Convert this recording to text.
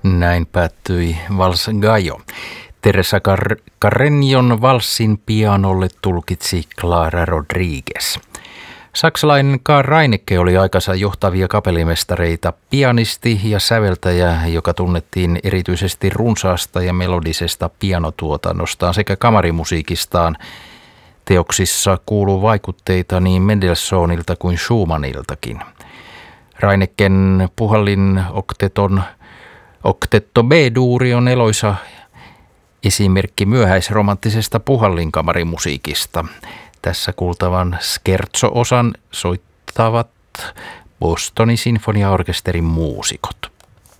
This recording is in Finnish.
Näin päättyi Vals Gallo. Teresa Carreñon valssin pianolle tulkitsi Clara Rodriguez. Saksalainen Karl Reinecke oli aikansa johtavia kapellimestareita, pianisti ja säveltäjä, joka tunnettiin erityisesti runsaasta ja melodisesta pianotuotannostaan sekä kamarimusiikistaan. Teoksissa kuuluu vaikutteita niin Mendelssohnilta kuin Schumanniltakin. Reinecken puhallin Octetto B-duuri on eloisa esimerkki myöhäisromanttisesta puhallinkamarimusiikista. Tässä kuultavan scherzo-osan soittavat Bostonin sinfoniaorkesterin muusikot.